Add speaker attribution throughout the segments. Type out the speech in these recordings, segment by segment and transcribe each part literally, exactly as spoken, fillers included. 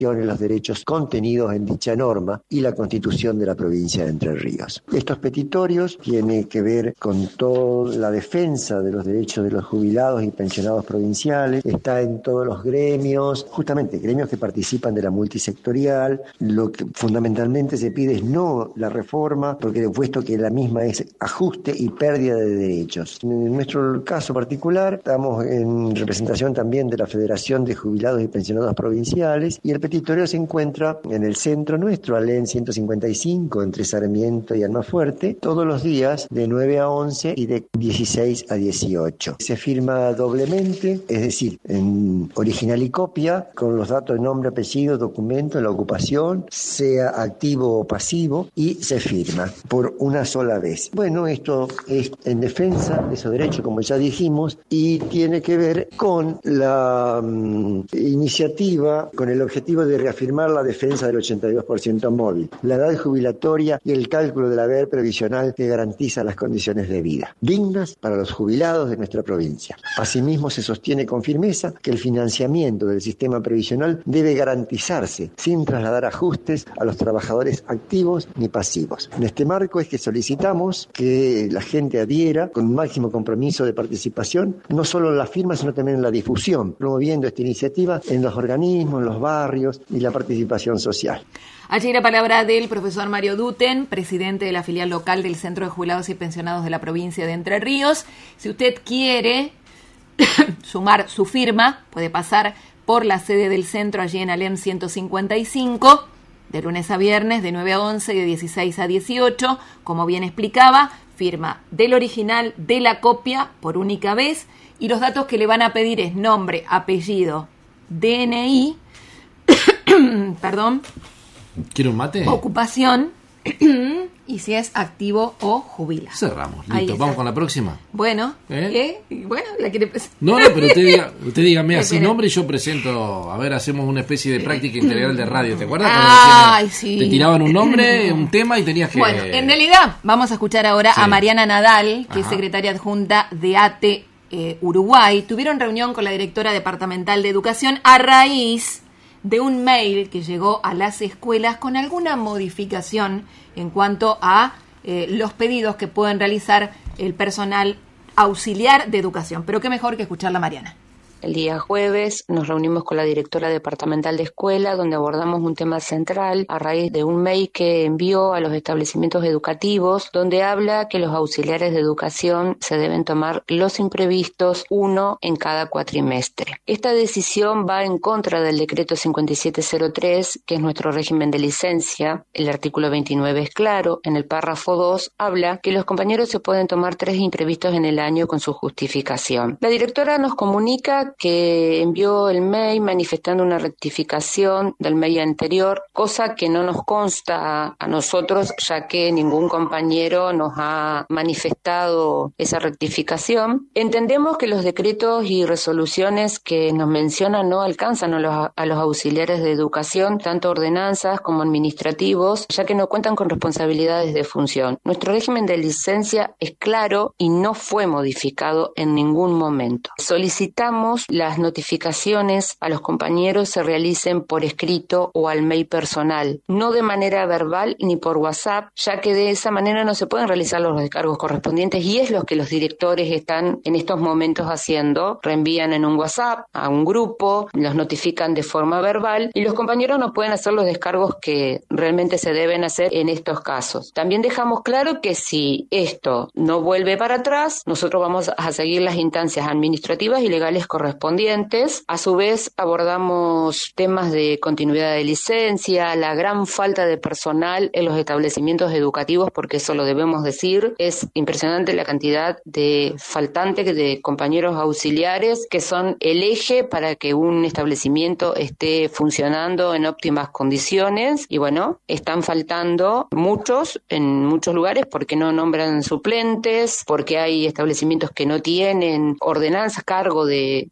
Speaker 1: los derechos contenidos en dicha norma y la Constitución de la provincia de Entre Ríos. Estos petitorios tienen que ver con toda la defensa de los derechos de los jubilados y pensionados provinciales, está en todos los gremios, justamente gremios que participan de la multisectorial. Lo que fundamentalmente se pide es no la reforma, porque puesto que la misma es ajuste y pérdida de derechos. En nuestro caso particular, estamos en representación también de la Federación de Jubilados y Pensionados Provinciales, y el petitorio se encuentra en el centro nuestro, Alén ciento cincuenta y cinco, entre Sarmiento y Almafuerte, todos los días de nueve a once y de dieciséis a dieciocho. Se firma doblemente, es decir, en original y copia, con los datos de nombre, apellido, documento, la ocupación, sea activo o pasivo, y se firma por una sola vez. Bueno, esto es en defensa de esos derechos, como ya dijimos, y tiene que ver con la um, iniciativa, con el objetivo de reafirmar la defensa del ochenta y dos por ciento móvil, la edad jubilatoria y el cálculo del haber previsional que garantiza las condiciones de vida dignas para los jubilados de nuestra provincia. Asimismo, se sostiene con firmeza que el financiamiento del sistema previsional debe garantizarse sin trasladar ajustes a los trabajadores activos ni pasivos. En este marco es que solicitamos que la gente adhiera con un máximo compromiso de participación, no solo en la firma, sino también en la difusión, promoviendo esta iniciativa en los organismos, en los barrios y la participación social.
Speaker 2: Allí la palabra del profesor Mario Duten, presidente de la filial local del Centro de Jubilados y Pensionados de la provincia de Entre Ríos. Si usted quiere sumar su firma, puede pasar por la sede del centro allí en Alem ciento cincuenta y cinco, de lunes a viernes, de nueve a once y de dieciséis a dieciocho. Como bien explicaba, firma del original, de la copia, por única vez, y los datos que le van a pedir es nombre, apellido, D N I, perdón,
Speaker 3: ¿quiere un mate?
Speaker 2: Ocupación, y si es activo o jubilado.
Speaker 3: Cerramos, listo. Vamos con la próxima.
Speaker 2: Bueno, ¿eh? ¿Eh? Bueno, la quiere presentar.
Speaker 3: No, no, pero usted diga, usted dígame así nombre y yo presento. A ver, hacemos una especie de práctica integral de radio. ¿Te acuerdas?
Speaker 2: Ay, sí.
Speaker 3: Te tiraban un nombre, un tema y tenías que.
Speaker 2: Bueno, en realidad, vamos a escuchar ahora sí. a Mariana Nadal, que
Speaker 3: Ajá.
Speaker 2: es secretaria adjunta de A T E eh, Uruguay. Tuvieron reunión con la directora departamental de Educación a raíz de un mail que llegó a las escuelas con alguna modificación en cuanto a eh, los pedidos que pueden realizar el personal auxiliar de educación. Pero qué mejor que escucharla, Mariana.
Speaker 4: El día jueves nos reunimos con la directora departamental de escuela, donde abordamos un tema central a raíz de un mail que envió a los establecimientos educativos, donde habla que los auxiliares de educación se deben tomar los imprevistos, uno en cada cuatrimestre. Esta decisión va en contra del decreto cincuenta y siete cero tres, que es nuestro régimen de licencia. El artículo veintinueve es claro, en el párrafo dos habla que los compañeros se pueden tomar tres imprevistos en el año con su justificación. La directora nos comunica que envió el mail manifestando una rectificación del mail anterior, cosa que no nos consta a nosotros, ya que ningún compañero nos ha manifestado esa rectificación. Entendemos que los decretos y resoluciones que nos mencionan no alcanzan a los, a los auxiliares de educación, tanto ordenanzas como administrativos, ya que no cuentan con responsabilidades de función. Nuestro régimen de licencia es claro y no fue modificado en ningún momento. Solicitamos las notificaciones a los compañeros se realicen por escrito o al mail personal, no de manera verbal ni por WhatsApp, ya que de esa manera no se pueden realizar los descargos correspondientes y es lo que los directores están en estos momentos haciendo. Reenvían en un WhatsApp a un grupo, los notifican de forma verbal y los compañeros no pueden hacer los descargos que realmente se deben hacer en estos casos. También dejamos claro que si esto no vuelve para atrás, nosotros vamos a seguir las instancias administrativas y legales correspondientes. A su vez, abordamos temas de continuidad de licencia, la gran falta de personal en los establecimientos educativos, porque eso lo debemos decir. Es impresionante la cantidad de faltantes de compañeros auxiliares que son el eje para que un establecimiento esté funcionando en óptimas condiciones. Y bueno, están faltando muchos en muchos lugares porque no nombran suplentes, porque hay establecimientos que no tienen ordenanzas a cargo de, de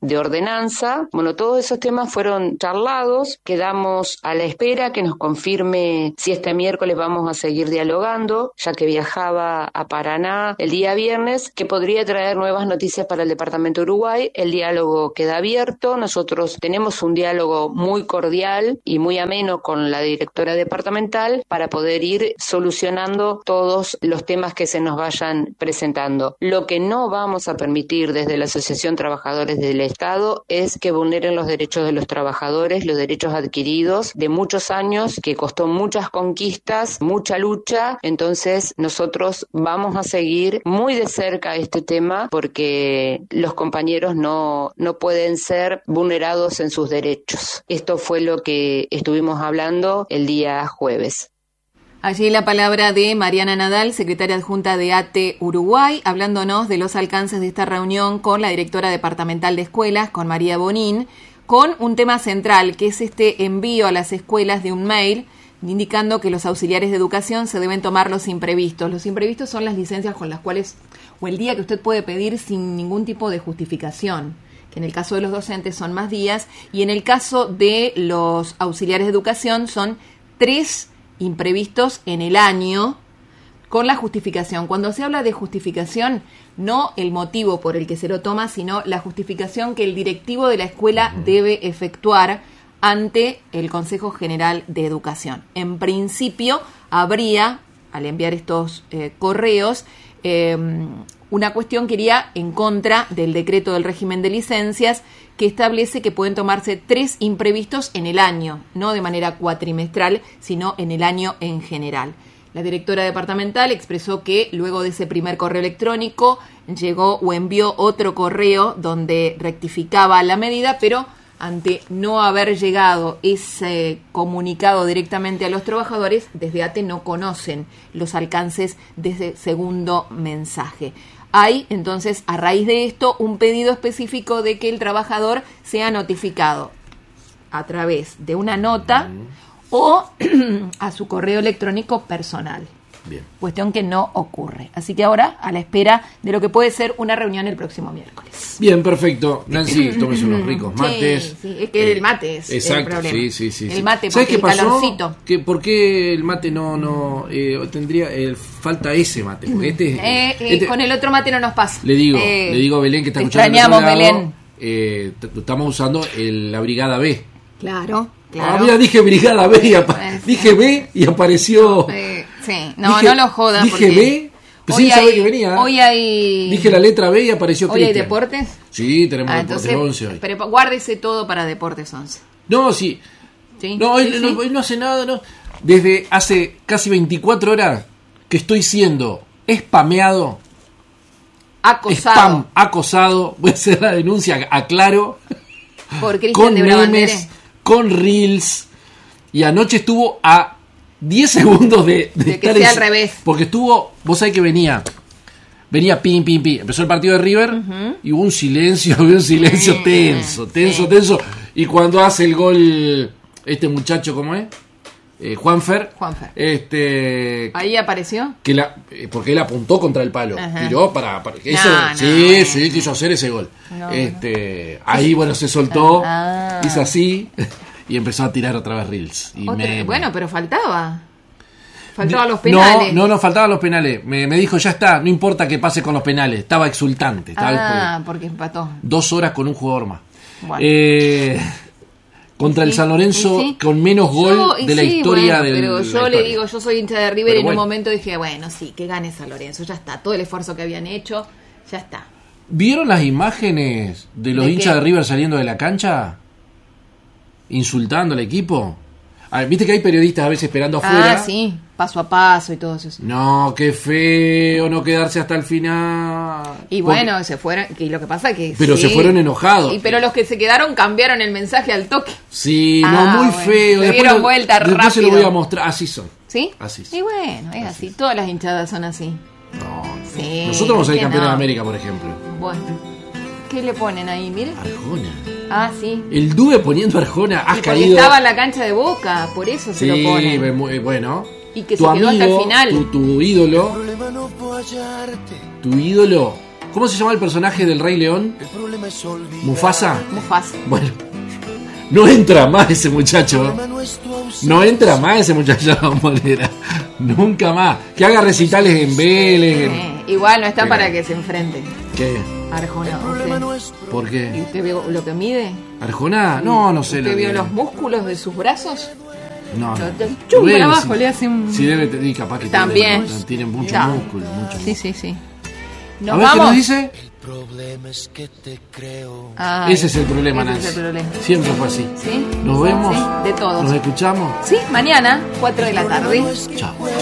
Speaker 4: de ordenanza. Bueno, todos esos temas fueron charlados, quedamos a la espera que nos confirme si este miércoles vamos a seguir dialogando, ya que viajaba a Paraná el día viernes, que podría traer nuevas noticias para el departamento de Uruguay. El diálogo queda abierto, nosotros tenemos un diálogo muy cordial y muy ameno con la directora departamental para poder ir solucionando todos los temas que se nos vayan presentando. Lo que no vamos a permitir desde la Asociación Trabajadores del Estado es que vulneren los derechos de los trabajadores, los derechos adquiridos de muchos años, que costó muchas conquistas, mucha lucha. Entonces nosotros vamos a seguir muy de cerca este tema porque los compañeros no, no pueden ser vulnerados en sus derechos. Esto fue lo que estuvimos hablando el día jueves.
Speaker 2: Allí la palabra de Mariana Nadal, secretaria adjunta de A T E Uruguay, hablándonos de los alcances de esta reunión con la directora departamental de escuelas, con María Bonín, con un tema central, que es este envío a las escuelas de un mail indicando que los auxiliares de educación se deben tomar los imprevistos. Los imprevistos son las licencias con las cuales, o el día que usted puede pedir sin ningún tipo de justificación, que en el caso de los docentes son más días, y en el caso de los auxiliares de educación son tres imprevistos en el año con la justificación. Cuando se habla de justificación, no el motivo por el que se lo toma, sino la justificación que el directivo de la escuela debe efectuar ante el Consejo General de Educación. En principio, habría, al enviar estos eh, correos, eh, una cuestión que iría en contra del decreto del régimen de licencias, que establece que pueden tomarse tres imprevistos en el año, no de manera cuatrimestral, sino en el año en general. La directora departamental expresó que luego de ese primer correo electrónico llegó o envió otro correo donde rectificaba la medida, pero ante no haber llegado ese comunicado directamente a los trabajadores, desde A T E no conocen los alcances de ese segundo mensaje. Hay, entonces, a raíz de esto, un pedido específico de que el trabajador sea notificado a través de una nota mm. o a su correo electrónico personal. Bien. Cuestión que no ocurre. Así que ahora, a la espera de lo que puede ser una reunión el próximo miércoles.
Speaker 3: Bien, perfecto. Nancy, tómese unos ricos mates.
Speaker 2: Sí, sí, es que eh, el mate es
Speaker 3: exacto,
Speaker 2: el problema.
Speaker 3: Sí, sí, sí.
Speaker 2: El mate,
Speaker 3: ¿sabes
Speaker 2: porque
Speaker 3: qué pasó?
Speaker 2: El calorcito.
Speaker 3: ¿Qué, ¿Por qué el mate no, no eh, tendría, eh, falta ese mate? Porque este,
Speaker 2: eh, eh,
Speaker 3: este,
Speaker 2: con el otro mate no nos pasa.
Speaker 3: Le digo,
Speaker 2: eh,
Speaker 3: le digo a Belén que está escuchando.
Speaker 2: Extrañamos, Belén.
Speaker 3: Eh, t- estamos usando el, la Brigada B.
Speaker 2: Claro. Claro.
Speaker 3: Ah, mira, dije Brigada B y apa- sí. dije B y apareció.
Speaker 2: Eh, sí, no,
Speaker 3: dije,
Speaker 2: no lo jodan.
Speaker 3: Dije B, pues
Speaker 2: hoy
Speaker 3: sí,
Speaker 2: hay,
Speaker 3: sabe que venía.
Speaker 2: Hoy hay.
Speaker 3: Dije la letra B y apareció
Speaker 2: ¿Hoy
Speaker 3: Cristian.
Speaker 2: hay deportes?
Speaker 3: Sí, tenemos
Speaker 2: ah,
Speaker 3: deportes
Speaker 2: entonces,
Speaker 3: once hoy.
Speaker 2: Pero guárdese todo para deportes once.
Speaker 3: No, sí.
Speaker 2: ¿Sí?
Speaker 3: No, hoy,
Speaker 2: ¿Sí,
Speaker 3: no,
Speaker 2: sí?
Speaker 3: hoy no hace nada, no. Desde hace casi veinticuatro horas que estoy siendo spameado.
Speaker 2: Acosado.
Speaker 3: Spam, acosado. Voy a hacer la denuncia, aclaro.
Speaker 2: Por Cristian
Speaker 3: con
Speaker 2: de
Speaker 3: memes,
Speaker 2: Brabandere.
Speaker 3: con reels. Y anoche estuvo a diez segundos de, de,
Speaker 2: de que
Speaker 3: estar
Speaker 2: sea
Speaker 3: en,
Speaker 2: al revés.
Speaker 3: Porque estuvo, vos sabés que venía. Venía pim, pim, pim. Empezó el partido de River uh-huh. y hubo un silencio, hubo un silencio sí, tenso, tenso, sí. tenso. Y cuando hace el gol este muchacho, ¿cómo es? Eh, Juanfer.
Speaker 2: Juanfer.
Speaker 3: Este,
Speaker 2: ahí apareció.
Speaker 3: Que la, porque él apuntó contra el palo. Uh-huh. Tiró para. para que
Speaker 2: no,
Speaker 3: hizo,
Speaker 2: no,
Speaker 3: sí,
Speaker 2: no,
Speaker 3: sí, quiso hacer ese gol.
Speaker 2: No,
Speaker 3: este, no. Ahí, bueno, se soltó,
Speaker 2: ah.
Speaker 3: hizo así y empezó a tirar otra vez reels. Y me,
Speaker 2: bueno, pero faltaba. Faltaban los penales.
Speaker 3: No, no, no, faltaban los penales. Me, me dijo, ya está, no importa que pase con los penales. Estaba exultante. Estaba
Speaker 2: ah, porque, porque empató.
Speaker 3: Dos horas con un jugador más.
Speaker 2: Bueno.
Speaker 3: Eh, contra sí, el San Lorenzo, sí. con menos gol yo, de la sí, historia
Speaker 2: bueno,
Speaker 3: del.
Speaker 2: Pero yo
Speaker 3: historia.
Speaker 2: le digo, yo soy hincha de River pero y en
Speaker 3: bueno.
Speaker 2: un momento dije, bueno, sí, que gane San Lorenzo. Ya está, todo el esfuerzo que habían hecho, ya está.
Speaker 3: ¿Vieron las imágenes de los ¿De hinchas qué? de River saliendo de la cancha? Insultando al equipo. A ver, viste que hay periodistas a veces esperando afuera.
Speaker 2: Ah, sí, paso a paso y todo eso.
Speaker 3: No, qué feo no quedarse hasta el final.
Speaker 2: Y bueno, Porque... se fueron, y lo que pasa que
Speaker 3: Pero
Speaker 2: sí.
Speaker 3: se fueron enojados.
Speaker 2: Y, pero los que se quedaron cambiaron el mensaje al toque.
Speaker 3: Sí,
Speaker 2: ah,
Speaker 3: no, muy
Speaker 2: bueno.
Speaker 3: feo.
Speaker 2: Le dieron vuelta
Speaker 3: después
Speaker 2: rápido.
Speaker 3: se lo voy a mostrar, así son.
Speaker 2: ¿Sí?
Speaker 3: Así son.
Speaker 2: Y bueno, es así. así. Todas las hinchadas son así.
Speaker 3: No,
Speaker 2: sí,
Speaker 3: nosotros vamos a ser campeones
Speaker 2: no.
Speaker 3: de América, por ejemplo.
Speaker 2: Bueno. ¿Qué le ponen ahí? Mire.
Speaker 3: Arjona.
Speaker 2: Ah, sí.
Speaker 3: El Dube poniendo Arjona. Has
Speaker 2: y
Speaker 3: caído.
Speaker 2: Estaba en la cancha de Boca, por eso
Speaker 3: sí,
Speaker 2: se lo ponen.
Speaker 3: Sí, bueno.
Speaker 2: Y que
Speaker 3: tu
Speaker 2: se quedó
Speaker 3: amigo,
Speaker 2: hasta el final.
Speaker 3: Tu, tu ídolo. Tu ídolo ¿Cómo se llama el personaje del Rey León? ¿Mufasa?
Speaker 2: Mufasa.
Speaker 3: Bueno, no entra más ese muchacho. No entra más ese muchacho a la bombonera. Nunca más. Que haga recitales en Vélez. En...
Speaker 2: Eh, igual no está ¿Qué? Para que se enfrenten.
Speaker 3: ¿Qué?
Speaker 2: Arjona, ¿usted?
Speaker 3: ¿Por qué?
Speaker 2: ¿Y usted vio lo que mide?
Speaker 3: ¿Arjona? No, no sé.
Speaker 2: ¿Usted
Speaker 3: lo
Speaker 2: vio
Speaker 3: que...
Speaker 2: los músculos de sus brazos?
Speaker 3: No, no.
Speaker 2: Chum,
Speaker 3: bueno,
Speaker 2: para abajo,
Speaker 3: sí,
Speaker 2: le hace un...
Speaker 3: Sí, debe tener, capaz que
Speaker 2: también.
Speaker 3: Tienen, tienen mucho
Speaker 2: ya.
Speaker 3: músculo, mucho
Speaker 2: Sí,
Speaker 3: músculo.
Speaker 2: sí, sí.
Speaker 3: ¿Nos a ver, vamos? ¿Qué nos dice?
Speaker 5: El problema es que te creo.
Speaker 2: Ay,
Speaker 3: ese es el problema,
Speaker 2: ese
Speaker 3: Nancy.
Speaker 2: Es el problema.
Speaker 3: Siempre fue así.
Speaker 2: ¿Sí?
Speaker 3: Nos vemos.
Speaker 2: Sí, de todos.
Speaker 3: Nos escuchamos.
Speaker 2: Sí, mañana, cuatro de la tarde.
Speaker 3: Chao.